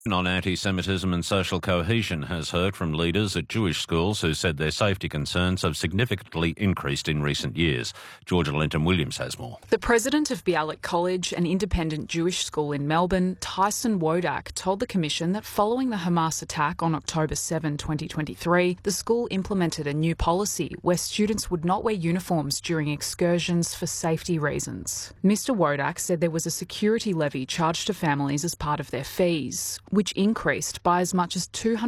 On anti-Semitism and social cohesion has heard from leaders at Jewish schools who said their safety concerns have significantly increased in recent years. Georgia Linton-Williams has more. The president of Bialik College, an independent Jewish school in Melbourne, Tyson Wodak, told the Commission that following the Hamas attack on October 7, 2023, the school implemented a new policy where students would not wear uniforms during excursions for safety reasons. Mr Wodak said there was a security levy charged to families as part of their fees, which increased by as much as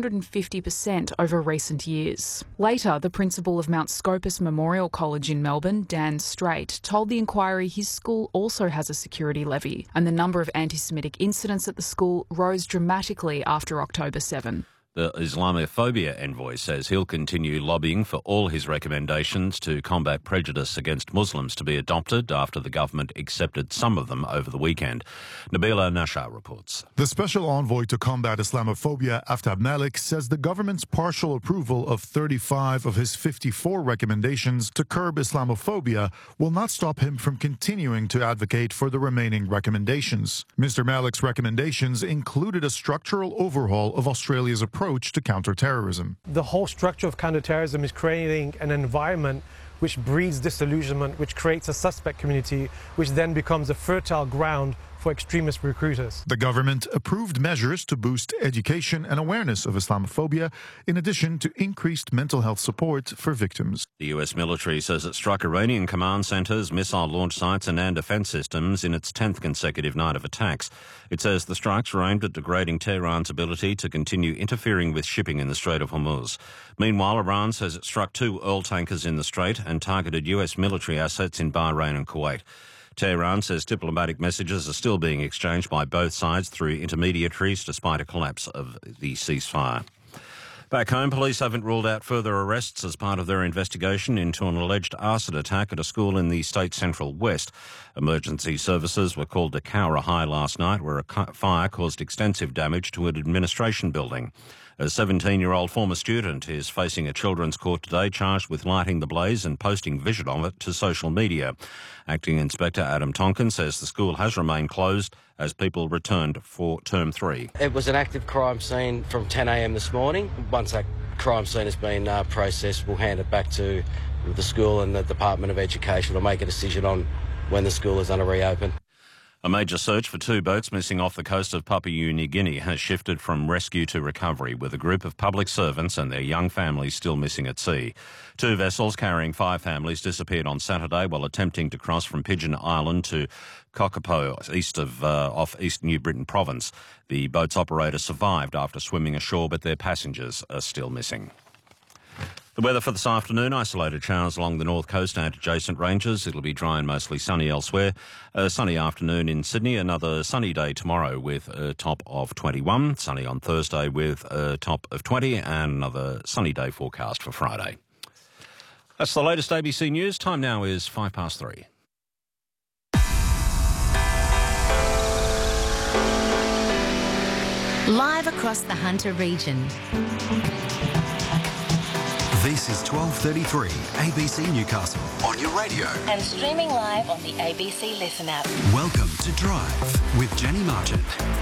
250% over recent years. Later, the principal of Mount Scopus Memorial College in Melbourne, Dan Straight, told the inquiry his school also has a security levy, and the number of anti-Semitic incidents at the school rose dramatically after October 7. The Islamophobia envoy says he'll continue lobbying for all his recommendations to combat prejudice against Muslims to be adopted after the government accepted some of them over the weekend. Nabila Nashar reports. The special envoy to combat Islamophobia, Aftab Malik, says the government's partial approval of 35 of his 54 recommendations to curb Islamophobia will not stop him from continuing to advocate for the remaining recommendations. Mr. Malik's recommendations included a structural overhaul of Australia's approach to counterterrorism. The whole structure of counterterrorism is creating an environment which breeds disillusionment, which creates a suspect community, which then becomes a fertile ground for extremist recruiters. The government approved measures to boost education and awareness of Islamophobia, in addition to increased mental health support for victims. The US military says it struck Iranian command centres, missile launch sites and air defence systems in its 10th consecutive night of attacks. It says the strikes were aimed at degrading Tehran's ability to continue interfering with shipping in the Strait of Hormuz. Meanwhile, Iran says it struck 2 oil tankers in the Strait and targeted US military assets in Bahrain and Kuwait. Tehran says diplomatic messages are still being exchanged by both sides through intermediaries despite a collapse of the ceasefire. Back home, police haven't ruled out further arrests as part of their investigation into an alleged arson attack at a school in the state central west. Emergency services were called to Cowra High last night, where a fire caused extensive damage to an administration building. A 17-year-old former student is facing a children's court today, charged with lighting the blaze and posting vision of it to social media. Acting Inspector Adam Tonkin says the school has remained closed as people returned for Term 3. It was an active crime scene from 10 a.m. this morning. Once that crime scene has been processed, we'll hand it back to the school and the Department of Education will make a decision on when the school is going to reopen. A major search for 2 boats missing off the coast of Papua New Guinea has shifted from rescue to recovery, with a group of public servants and their young families still missing at sea. 2 vessels carrying 5 families disappeared on Saturday while attempting to cross from Pigeon Island to Kokopo, off East New Britain province. The boat's operator survived after swimming ashore, but their passengers are still missing. The weather for this afternoon: isolated showers along the north coast and adjacent ranges. It'll be dry and mostly sunny elsewhere. A sunny afternoon in Sydney. Another sunny day tomorrow with a top of 21. Sunny on Thursday with a top of 20. And another sunny day forecast for Friday. That's the latest ABC News. Time now is 3:05. Live across the Hunter region. This is 12:33 ABC Newcastle on your radio. And streaming live on the ABC Listen app. Welcome to Drive with Jenny Marchant.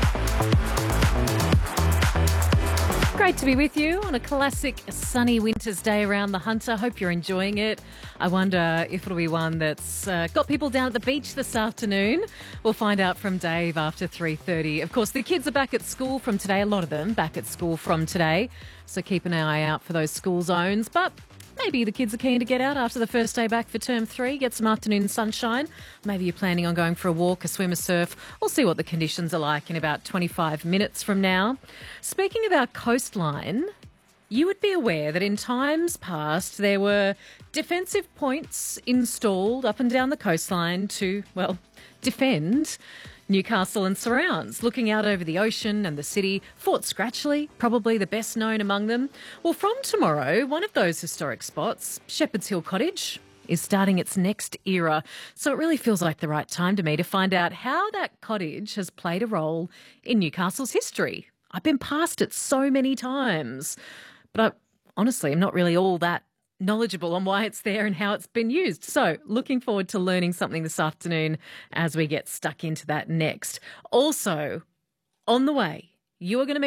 Great to be with you on a classic sunny winter's day around the Hunter. Hope you're enjoying it. I wonder if it'll be one that's got people down at the beach this afternoon. We'll find out from Dave after 3:30. Of course, the kids are back at school from today. A lot of them back at school from today. So keep an eye out for those school zones. But maybe the kids are keen to get out after the first day back for Term 3, get some afternoon sunshine. Maybe you're planning on going for a walk, a swim, a surf. We'll see what the conditions are like in about 25 minutes from now. Speaking of our coastline, you would be aware that in times past there were defensive points installed up and down the coastline to, well, defend Newcastle and surrounds, looking out over the ocean and the city. Fort Scratchley, probably the best known among them. Well, from tomorrow, one of those historic spots, Shepherd's Hill Cottage, is starting its next era. So it really feels like the right time to me to find out how that cottage has played a role in Newcastle's history. I've been past it so many times, but honestly, I'm not really all that knowledgeable on why it's there and how it's been used. So looking forward to learning something this afternoon as we get stuck into that next. Also, on the way, you are going to